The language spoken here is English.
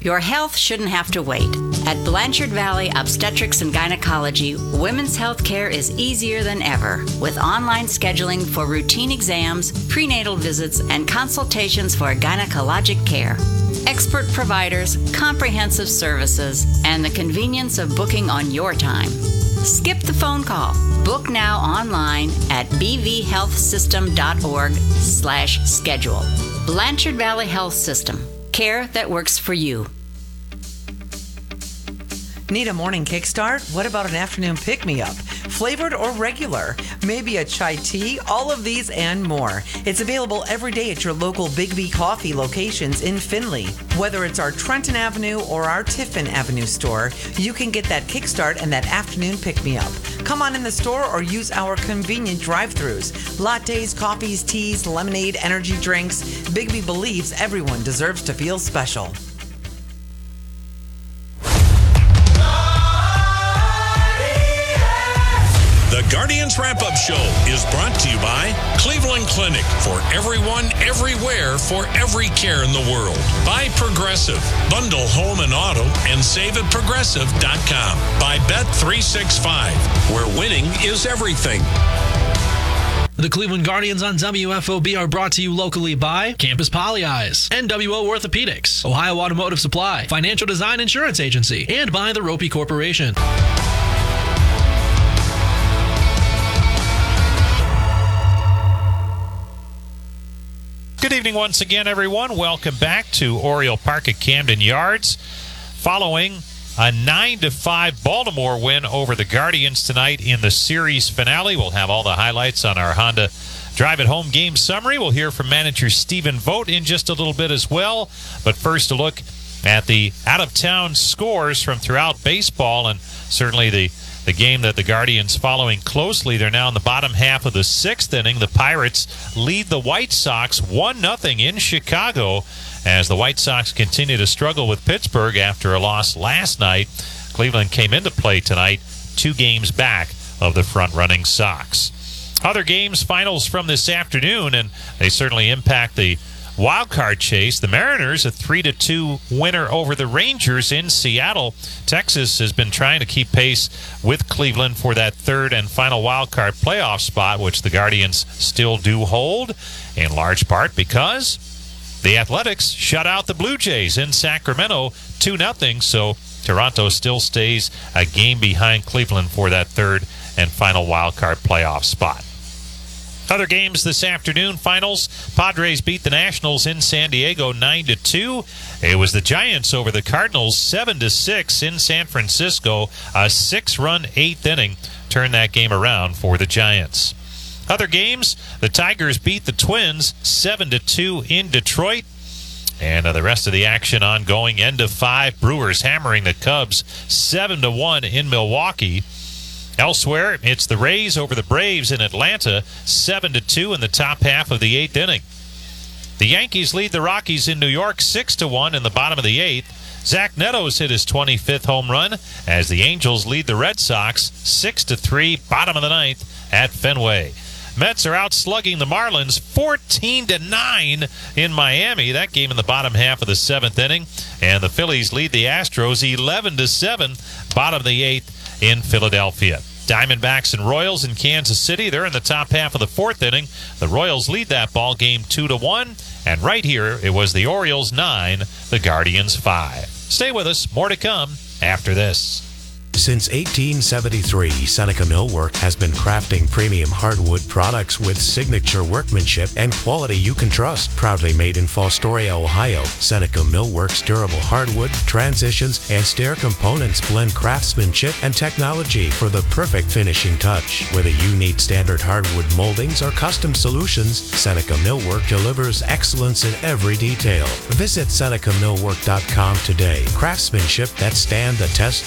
Your health shouldn't have to wait. At Blanchard Valley Obstetrics and Gynecology, women's health care is easier than ever, with online scheduling for routine exams, prenatal visits, and consultations for gynecologic care. Expert providers, comprehensive services, and the convenience of booking on your time. Skip the phone call. Book now online at bvhealthsystem.org/schedule. Blanchard Valley Health System. Care that works for you. Need a morning kickstart? What about an afternoon pick-me-up? Flavored or regular? Maybe a chai tea? All of these and more. It's available every day at your local Big V Coffee locations in Findlay. Whether it's our Trenton Avenue or our Tiffin Avenue store, you can get that kickstart and that afternoon pick-me-up. Come on in the store or use our convenient drive-thrus. Lattes, coffees, teas, lemonade, energy drinks. Big V believes everyone deserves to feel special. The Guardians Wrap-Up Show is brought to you by Cleveland Clinic, for everyone, everywhere, for every care in the world. By Progressive. Bundle home and auto and save at progressive.com. By Bet365, where winning is everything. The Cleveland Guardians on WFOB are brought to you locally by Campus Poly Eyes, NWO Orthopedics, Ohio Automotive Supply, Financial Design Insurance Agency, and by the Ropey Corporation. Good evening once again, everyone. Welcome back to Oriole Park at Camden Yards. Following a 9-5 Baltimore win over the Guardians tonight in the series finale. We'll have all the highlights on our Honda Drive at Home game summary. We'll hear from manager Stephen Vogt in just a little bit as well. But first, a look at the out-of-town scores from throughout baseball, and certainly the game that the Guardians following closely. They're now in the bottom half of the sixth inning. The Pirates lead the White Sox 1-0 in Chicago as the White Sox continue to struggle with Pittsburgh after a loss last night. Cleveland came into play tonight 2 games back of the front-running Sox. Other games, finals from this afternoon, and they certainly impact the wild card chase. The Mariners, a 3-2 winner over the Rangers in Seattle. Texas has been trying to keep pace with Cleveland for that third and final wild card playoff spot, which the Guardians still do hold, in large part because the Athletics shut out the Blue Jays in Sacramento 2-0. So Toronto still stays a game behind Cleveland for that third and final wild card playoff spot. Other games this afternoon, finals. Padres beat the Nationals in San Diego 9-2. It was the Giants over the Cardinals 7-6 in San Francisco. A 6-run 8th inning turned that game around for the Giants. Other games, the Tigers beat the Twins 7-2 in Detroit. And the rest of the action ongoing. End of 5, Brewers hammering the Cubs 7-1 in Milwaukee. Elsewhere, it's the Rays over the Braves in Atlanta, 7-2 in the top half of the 8th inning. The Yankees lead the Rockies in New York 6-1 in the bottom of the 8th. Zach Netto's hit his 25th home run as the Angels lead the Red Sox 6-3, bottom of the 9th at Fenway. Mets are out slugging the Marlins 14-9 in Miami. That game in the bottom half of the 7th inning. And the Phillies lead the Astros 11-7, bottom of the 8th in Philadelphia. Diamondbacks and Royals in Kansas City. They're in the top half of the 4th inning. The Royals lead that ball game 2-1. And right here, it was the Orioles 9, the Guardians 5. Stay with us. More to come after this. Since 1873, Seneca Millwork has been crafting premium hardwood products with signature workmanship and quality you can trust. Proudly made in Fostoria, Ohio, Seneca Millwork's durable hardwood, transitions, and stair components blend craftsmanship and technology for the perfect finishing touch. Whether you need standard hardwood moldings or custom solutions, Seneca Millwork delivers excellence in every detail. Visit SenecaMillwork.com today. Craftsmanship that stand the test